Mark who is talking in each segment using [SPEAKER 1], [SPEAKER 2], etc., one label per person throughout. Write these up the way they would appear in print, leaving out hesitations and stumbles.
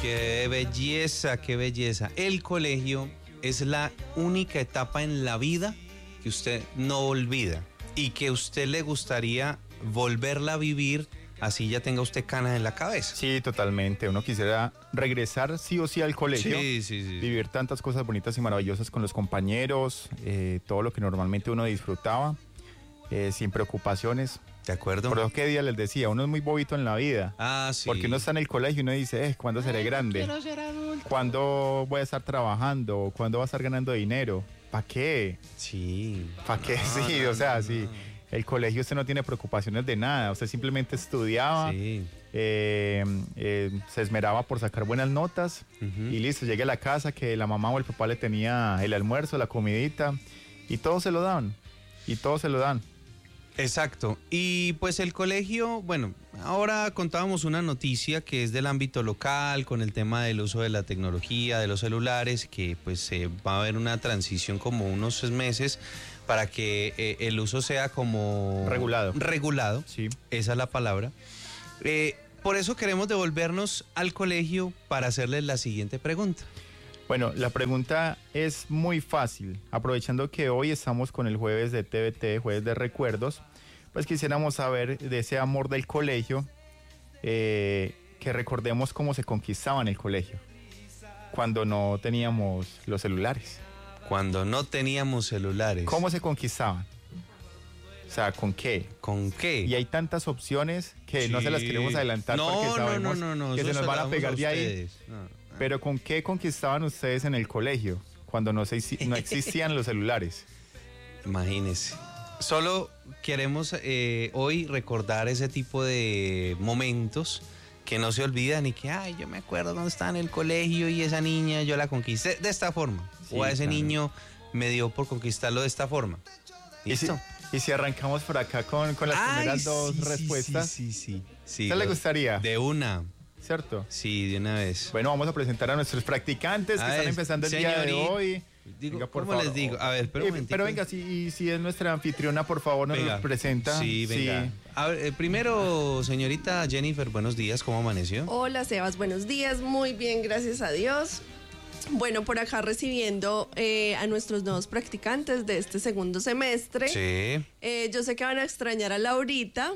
[SPEAKER 1] Qué belleza, qué belleza. El colegio es la única etapa en la vida que usted no olvida y que usted le gustaría volverla a vivir, así ya tenga usted canas en la cabeza.
[SPEAKER 2] Sí, totalmente. Uno quisiera regresar sí o sí al colegio.
[SPEAKER 1] Sí.
[SPEAKER 2] Vivir tantas cosas bonitas y maravillosas con los compañeros, todo lo que normalmente uno disfrutaba, sin preocupaciones.
[SPEAKER 1] ¿De acuerdo?
[SPEAKER 2] Por eso que día les decía, uno es muy bobito en la vida.
[SPEAKER 1] Ah, sí.
[SPEAKER 2] Porque uno está en el colegio y uno dice, ¿cuándo seré grande?
[SPEAKER 1] Quiero ser adulto.
[SPEAKER 2] ¿Cuándo voy a estar trabajando? ¿Cuándo voy a estar ganando dinero? ¿Para qué?
[SPEAKER 1] Sí.
[SPEAKER 2] ¿Para qué? Sí, o sea, sí. El colegio usted no tiene preocupaciones de nada. Usted simplemente estudiaba,
[SPEAKER 1] Sí.
[SPEAKER 2] se esmeraba por sacar buenas notas y listo, llegué a la casa que la mamá o el papá le tenía el almuerzo, la comidita y todo se lo dan.
[SPEAKER 1] Exacto. Y pues el colegio, bueno, ahora contábamos una noticia que es del ámbito local con el tema del uso de la tecnología, de los celulares, que pues va a haber una transición como unos 6 meses para que el uso sea como... Regulado.
[SPEAKER 2] Sí.
[SPEAKER 1] Esa es la palabra. Por eso queremos devolvernos al colegio para hacerles la siguiente pregunta.
[SPEAKER 2] Bueno, la pregunta es muy fácil. Aprovechando que hoy estamos con el jueves de TVT, jueves de recuerdos, pues quisiéramos saber de ese amor del colegio, que recordemos cómo se conquistaba en el colegio, cuando no teníamos los celulares.
[SPEAKER 1] Cuando no teníamos celulares.
[SPEAKER 2] ¿Cómo se conquistaban? O sea, ¿con qué?
[SPEAKER 1] ¿Con qué?
[SPEAKER 2] Y hay tantas opciones que
[SPEAKER 1] Sí.
[SPEAKER 2] no se las queremos adelantar porque sabemos que se nos van a pegar de ahí. Pero ¿con qué conquistaban ustedes en el colegio cuando no existían los celulares?
[SPEAKER 1] Imagínense. Solo queremos hoy recordar ese tipo de momentos que no se olvidan y que, ay, yo me acuerdo cuando estaba en el colegio y esa niña yo la conquisté de esta forma.
[SPEAKER 2] Sí,
[SPEAKER 1] o a ese
[SPEAKER 2] claro.
[SPEAKER 1] niño me dio por conquistarlo de esta forma. ¿Listo?
[SPEAKER 2] Y si arrancamos por acá con las primeras dos respuestas,
[SPEAKER 1] Sí.
[SPEAKER 2] ¿a le gustaría?
[SPEAKER 1] De una.
[SPEAKER 2] ¿Cierto?
[SPEAKER 1] Sí, de una vez.
[SPEAKER 2] Bueno, vamos a presentar a nuestros practicantes que están empezando el día de hoy.
[SPEAKER 1] Digo,
[SPEAKER 2] Venga, por
[SPEAKER 1] ¿cómo
[SPEAKER 2] favor.
[SPEAKER 1] les digo? A ver,
[SPEAKER 2] pero venga, si es nuestra anfitriona, por favor, nos presenta.
[SPEAKER 1] Sí, venga.
[SPEAKER 2] Sí.
[SPEAKER 1] A ver, primero, señorita Jennifer, buenos días, ¿cómo amaneció?
[SPEAKER 3] Hola Sebas, buenos días, muy bien, gracias a Dios. Bueno, por acá recibiendo a nuestros nuevos practicantes de este segundo semestre.
[SPEAKER 1] Sí.
[SPEAKER 3] Yo sé que van a extrañar a Laurita,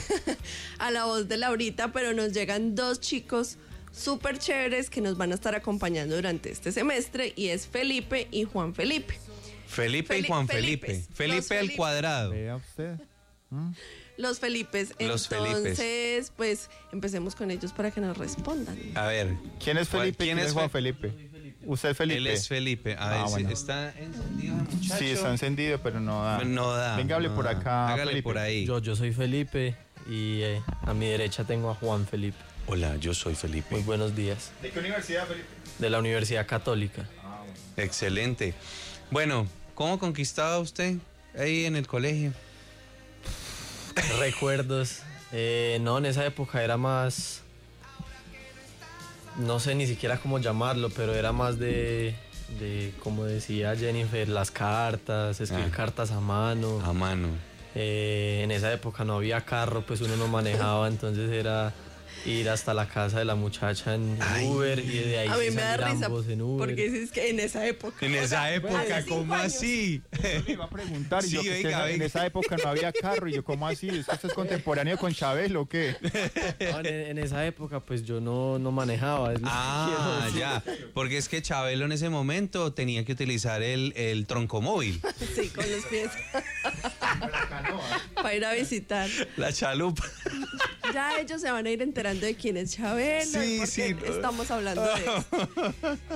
[SPEAKER 3] a la voz de Laurita, pero nos llegan 2 chicos súper chéveres que nos van a estar acompañando durante este semestre y es Felipe y Juan Felipe.
[SPEAKER 1] Felipe y Juan Felipe. Felipe al cuadrado.
[SPEAKER 2] Vea usted.
[SPEAKER 3] Los Felipes.
[SPEAKER 1] Los
[SPEAKER 3] Entonces,
[SPEAKER 1] Felipes.
[SPEAKER 3] pues empecemos con ellos para que nos respondan.
[SPEAKER 1] A ver.
[SPEAKER 2] ¿Quién es Felipe?
[SPEAKER 1] ¿Quién es
[SPEAKER 2] Juan Felipe? ¿Usted es Felipe?
[SPEAKER 1] Él es Felipe. A ver,
[SPEAKER 2] bueno.
[SPEAKER 1] ¿está encendido, muchacho?
[SPEAKER 2] Sí, está encendido, pero no da.
[SPEAKER 1] No da.
[SPEAKER 2] Venga, hable
[SPEAKER 1] no
[SPEAKER 2] por
[SPEAKER 1] da.
[SPEAKER 2] acá,
[SPEAKER 1] Hágale
[SPEAKER 2] Felipe.
[SPEAKER 1] por ahí.
[SPEAKER 4] Yo soy Felipe y a mi derecha tengo a Juan Felipe.
[SPEAKER 1] Hola, yo soy Felipe.
[SPEAKER 4] Muy buenos días.
[SPEAKER 2] ¿De qué universidad, Felipe?
[SPEAKER 4] De la Universidad Católica.
[SPEAKER 1] Excelente. Bueno, ¿cómo conquistaba usted ahí en el colegio?
[SPEAKER 4] Recuerdos. No, en esa época era más... No sé ni siquiera cómo llamarlo, pero era más de como decía Jennifer, las cartas, escribir cartas a mano.
[SPEAKER 1] A mano.
[SPEAKER 4] En esa época no había carro, pues uno no manejaba, entonces era ir hasta la casa de la muchacha en Uber y de ahí
[SPEAKER 3] A mí
[SPEAKER 4] sí
[SPEAKER 3] me da
[SPEAKER 4] salir
[SPEAKER 3] risa
[SPEAKER 4] ambos en Uber.
[SPEAKER 3] porque es que en esa época.
[SPEAKER 1] En esa época,
[SPEAKER 3] hace 5
[SPEAKER 1] ¿cómo
[SPEAKER 3] años.
[SPEAKER 1] así?
[SPEAKER 2] Me iba a preguntar,
[SPEAKER 1] Sí,
[SPEAKER 2] yo que
[SPEAKER 1] venga,
[SPEAKER 2] usted, en
[SPEAKER 1] venga.
[SPEAKER 2] esa época no había carro, y yo, ¿cómo así? ¿Es que usted es contemporáneo con Chabelo o qué?
[SPEAKER 4] No, en esa época pues yo no manejaba. Es lo que quiero decir.
[SPEAKER 1] Ya. Porque es que Chabelo en ese momento tenía que utilizar el troncomóvil.
[SPEAKER 3] Sí, con los pies. Para ir a visitar.
[SPEAKER 1] La chalupa.
[SPEAKER 3] Ya ellos se van a ir enterando de quién es Chabelo.
[SPEAKER 1] Sí,
[SPEAKER 3] y por
[SPEAKER 1] sí,
[SPEAKER 3] qué
[SPEAKER 1] no.
[SPEAKER 3] estamos hablando de esto.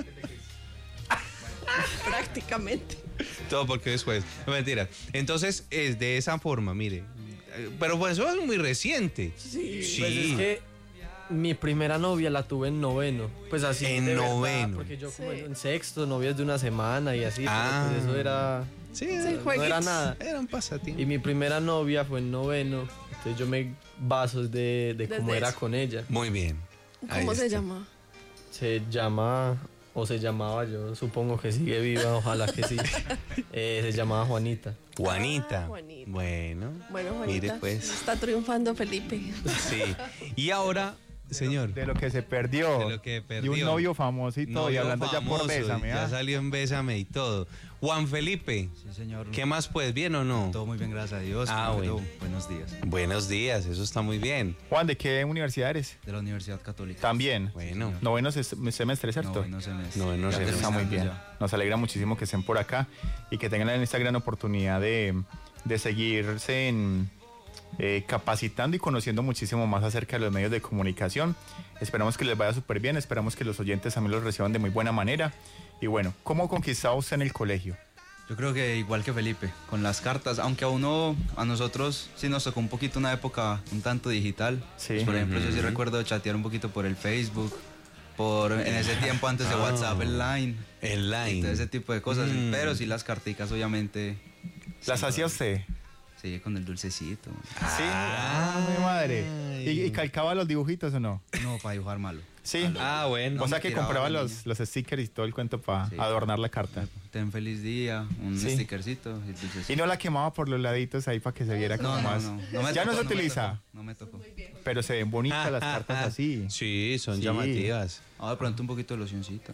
[SPEAKER 3] Prácticamente.
[SPEAKER 1] Todo porque después. No, mentira. Entonces, es de esa forma, mire. Pero pues eso es muy reciente.
[SPEAKER 3] Sí.
[SPEAKER 4] Pues es que mi primera novia la tuve en noveno. Pues así.
[SPEAKER 1] En
[SPEAKER 4] de verdad,
[SPEAKER 1] noveno.
[SPEAKER 4] porque yo como
[SPEAKER 3] Sí.
[SPEAKER 4] en sexto, novias de una semana y así.
[SPEAKER 1] Ah.
[SPEAKER 4] Pero pues eso era.
[SPEAKER 1] Sí,
[SPEAKER 3] Sí,
[SPEAKER 4] No era
[SPEAKER 3] jueguitos.
[SPEAKER 4] nada.
[SPEAKER 1] era un pasatiempo.
[SPEAKER 4] Y mi primera novia fue en noveno. Entonces yo me vasos de
[SPEAKER 3] Desde
[SPEAKER 4] cómo era
[SPEAKER 3] eso.
[SPEAKER 4] con ella.
[SPEAKER 1] Muy bien. Ahí
[SPEAKER 3] ¿Cómo se
[SPEAKER 1] está.
[SPEAKER 3] llama?
[SPEAKER 4] Se llama, o se llamaba, yo supongo que sigue viva, ojalá que sí. Se llamaba Juanita.
[SPEAKER 1] Juanita.
[SPEAKER 3] Ah, Juanita.
[SPEAKER 1] Bueno.
[SPEAKER 3] Bueno, Juanita.
[SPEAKER 1] Mire, pues.
[SPEAKER 3] Está triunfando Felipe.
[SPEAKER 1] Sí. Y ahora señor.
[SPEAKER 2] De lo que se perdió.
[SPEAKER 1] De lo que perdió.
[SPEAKER 2] De un novio famoso y todo, y
[SPEAKER 1] Novio
[SPEAKER 2] hablando ya por
[SPEAKER 1] famoso,
[SPEAKER 2] Bésame.
[SPEAKER 1] Ya
[SPEAKER 2] ¿ah?
[SPEAKER 1] salió en Bésame y todo. Juan Felipe,
[SPEAKER 5] Sí, señor.
[SPEAKER 1] ¿qué más pues? ¿Bien o no?
[SPEAKER 5] Todo muy bien, gracias a Dios.
[SPEAKER 1] Ah,
[SPEAKER 5] Primero,
[SPEAKER 1] bueno.
[SPEAKER 5] Buenos días.
[SPEAKER 1] Buenos días, eso está muy bien.
[SPEAKER 2] Juan, ¿de qué universidad eres?
[SPEAKER 5] De la Universidad Católica.
[SPEAKER 2] También.
[SPEAKER 1] Bueno,
[SPEAKER 2] Noveno semestre, ¿cierto?
[SPEAKER 5] Noveno semestre.
[SPEAKER 1] Noveno
[SPEAKER 5] Ya
[SPEAKER 1] semestre.
[SPEAKER 2] Está muy
[SPEAKER 5] terminando
[SPEAKER 2] bien.
[SPEAKER 5] ya.
[SPEAKER 2] Nos alegra muchísimo que estén por acá y que tengan esta gran oportunidad de seguirse capacitando y conociendo muchísimo más acerca de los medios de comunicación. Esperamos que les vaya súper bien, esperamos que los oyentes también los reciban de muy buena manera. Y bueno, ¿cómo conquistaba usted en el colegio?
[SPEAKER 5] Yo creo que igual que Felipe, con las cartas, aunque a nosotros sí nos tocó un poquito una época un tanto digital.
[SPEAKER 2] Sí.
[SPEAKER 5] Pues, por ejemplo, yo sí
[SPEAKER 1] Ujú.
[SPEAKER 5] recuerdo chatear un poquito por el Facebook, en ese tiempo antes de WhatsApp, el Line,
[SPEAKER 1] el
[SPEAKER 5] y todo ese
[SPEAKER 1] line.
[SPEAKER 5] tipo de cosas.
[SPEAKER 1] Mm.
[SPEAKER 5] Pero sí las carticas, obviamente.
[SPEAKER 2] ¿Las
[SPEAKER 5] sí,
[SPEAKER 2] hacía usted?
[SPEAKER 5] Sí, con el dulcecito.
[SPEAKER 2] Sí. Mi madre. ¿Y calcaba los dibujitos o no?
[SPEAKER 5] No, para dibujar malo.
[SPEAKER 2] Sí.
[SPEAKER 1] Ah, bueno.
[SPEAKER 2] O sea
[SPEAKER 5] me
[SPEAKER 2] que
[SPEAKER 5] tiraba
[SPEAKER 2] compraba
[SPEAKER 5] la
[SPEAKER 2] los stickers y todo el cuento para
[SPEAKER 5] Sí.
[SPEAKER 2] adornar la carta.
[SPEAKER 5] Ten feliz día, un
[SPEAKER 2] Sí.
[SPEAKER 5] stickercito y dulcecito.
[SPEAKER 2] Y no la quemaba por los laditos ahí para que se viera como
[SPEAKER 5] No,
[SPEAKER 2] más.
[SPEAKER 5] me
[SPEAKER 2] Ya no
[SPEAKER 5] tocó,
[SPEAKER 2] se utiliza,
[SPEAKER 5] No me tocó.
[SPEAKER 2] pero se ven bonitas las cartas así.
[SPEAKER 1] Sí, son
[SPEAKER 2] Sí.
[SPEAKER 1] llamativas.
[SPEAKER 5] Ah, de pronto un poquito de locioncita.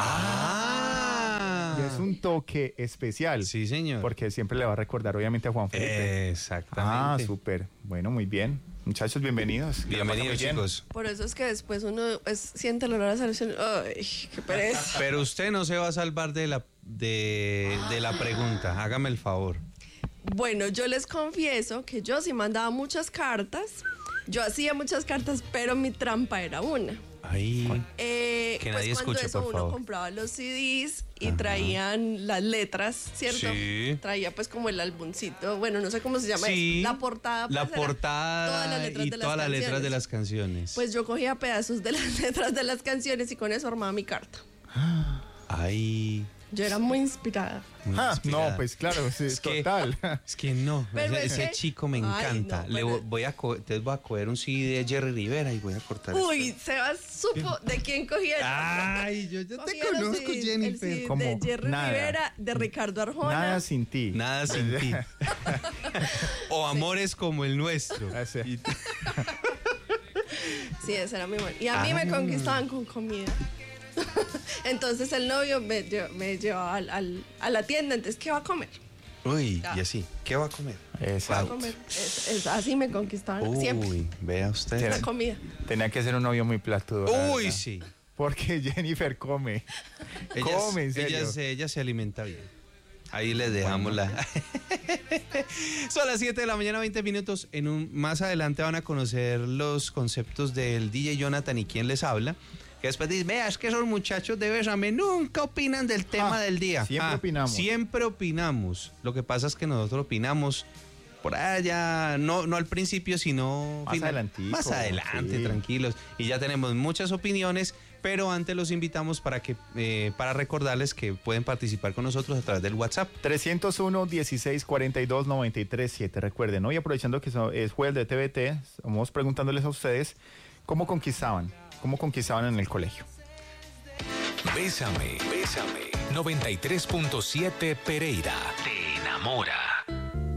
[SPEAKER 1] Ah.
[SPEAKER 2] Y es un toque especial.
[SPEAKER 1] Sí, señor.
[SPEAKER 2] Porque siempre le va a recordar obviamente a Juan Felipe.
[SPEAKER 1] Exactamente.
[SPEAKER 2] Súper. Bueno, muy bien. Muchachos, bienvenidos. Que la pasen muy
[SPEAKER 1] Bienvenidos,
[SPEAKER 2] bien.
[SPEAKER 1] chicos.
[SPEAKER 3] Por eso es que después uno siente el olor a solución. Ay, qué pereza.
[SPEAKER 1] Pero usted no se va a salvar de la pregunta. Hágame el favor.
[SPEAKER 3] Bueno, yo les confieso que yo sí mandaba muchas cartas. Yo hacía muchas cartas, pero mi trampa era una.
[SPEAKER 1] Ay.
[SPEAKER 3] Que
[SPEAKER 1] nadie
[SPEAKER 3] cuando
[SPEAKER 1] escuche,
[SPEAKER 3] eso
[SPEAKER 1] por
[SPEAKER 3] uno
[SPEAKER 1] favor.
[SPEAKER 3] compraba los CDs y traían las letras, ¿cierto?
[SPEAKER 1] Sí.
[SPEAKER 3] Traía pues como el álbumcito, bueno, no sé cómo se llama
[SPEAKER 1] Sí.
[SPEAKER 3] eso. La portada.
[SPEAKER 1] La
[SPEAKER 3] pues, era
[SPEAKER 1] portada
[SPEAKER 3] todas las letras
[SPEAKER 1] y
[SPEAKER 3] de las
[SPEAKER 1] todas las letras
[SPEAKER 3] canciones.
[SPEAKER 1] de las canciones.
[SPEAKER 3] Pues yo cogía pedazos de las letras de las canciones y con eso armaba mi carta.
[SPEAKER 1] Ay.
[SPEAKER 3] Yo era muy inspirada.
[SPEAKER 1] muy
[SPEAKER 2] Ah,
[SPEAKER 1] inspirada.
[SPEAKER 2] no, pues claro, sí,
[SPEAKER 1] Es que-
[SPEAKER 2] total.
[SPEAKER 1] Es que no,
[SPEAKER 3] Pero es
[SPEAKER 1] ese
[SPEAKER 3] que-
[SPEAKER 1] chico me
[SPEAKER 3] Ay,
[SPEAKER 1] encanta.
[SPEAKER 3] no,
[SPEAKER 1] Le
[SPEAKER 3] pero-
[SPEAKER 1] voy a entonces voy a coger un CD de Jerry Rivera y voy a cortar
[SPEAKER 3] Uy, Sebas supo de quién cogía el
[SPEAKER 1] Ay, yo ya te
[SPEAKER 3] Cogía los
[SPEAKER 1] conozco,
[SPEAKER 3] CDs,
[SPEAKER 1] Jennifer.
[SPEAKER 3] el CD
[SPEAKER 2] ¿Cómo?
[SPEAKER 3] de Jerry
[SPEAKER 2] Nada.
[SPEAKER 3] Rivera, de Ricardo Arjona.
[SPEAKER 2] Nada sin ti.
[SPEAKER 1] Nada sin ti. O amores como el nuestro.
[SPEAKER 2] Ese.
[SPEAKER 1] Y-
[SPEAKER 3] Sí, ese era mi amor. Y a mí me conquistaban con comida. Entonces el novio me llevaba a la tienda. Entonces, ¿qué va a comer?
[SPEAKER 1] Uy,
[SPEAKER 3] Ya.
[SPEAKER 1] y así, ¿qué va a comer?
[SPEAKER 3] ¿Qué va a
[SPEAKER 2] Exacto.
[SPEAKER 3] comer? Así me conquistaban siempre.
[SPEAKER 1] Uy, vea usted.
[SPEAKER 3] La comida.
[SPEAKER 2] Tenía que ser un novio muy platudo. la
[SPEAKER 1] Uy,
[SPEAKER 2] verdad.
[SPEAKER 1] sí.
[SPEAKER 2] Porque Jennifer come. Come, en serio.
[SPEAKER 1] Ella se alimenta bien. Ahí les dejamos la. Son las 7 de la mañana, 20 minutos. Más adelante van a conocer los conceptos del DJ Jonathan y quién les habla. Que después dice, vea, es que esos muchachos de Bésame nunca opinan del tema del día.
[SPEAKER 2] siempre opinamos.
[SPEAKER 1] Siempre opinamos. Lo que pasa es que nosotros opinamos por allá, no al principio, sino
[SPEAKER 2] Más adelantico,
[SPEAKER 1] más adelante,
[SPEAKER 2] sí.
[SPEAKER 1] tranquilos. Y ya tenemos muchas opiniones, pero antes los invitamos para recordarles que pueden participar con nosotros a través del WhatsApp.
[SPEAKER 2] 301-1642-937. Recuerden, hoy aprovechando que es jueves de TVT, estamos preguntándoles a ustedes cómo conquistaban en el colegio.
[SPEAKER 6] Bésame, bésame. 93.7 Pereira. Te enamora.